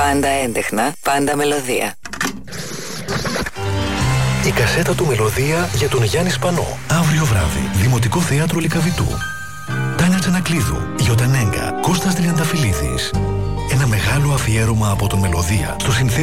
Πάντα έντεχνα, πάντα μελωδία. Η κασέτα του Μελωδία για τον Γιάννη Σπανό. Αύριο βράδυ, Δημοτικό Θέατρο Λυκαβητού. Τάνια Τσανακλείδου, Γιωτανέγκα, Κώστας Τριανταφυλλίδης. Ένα μεγάλο αφιέρωμα από τον Μελωδία στο συνθέτη